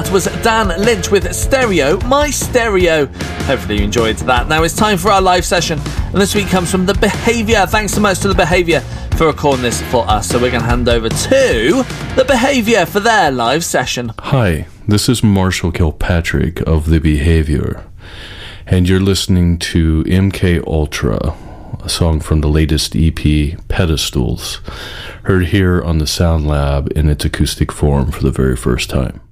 that was Dan Lynch with Stereo, My Stereo. Hopefully you enjoyed that. Now it's time for our live session, and this week comes from The Behaviour. Thanks so much to The Behaviour for recording this for us. So we're going to hand over to The Behaviour for their live session. Hi, this is Marshall Kilpatrick of The Behaviour, and you're listening to MK Ultra, a song from the latest EP, Pedestals, heard here on the Sound Lab in its acoustic form for the very first time.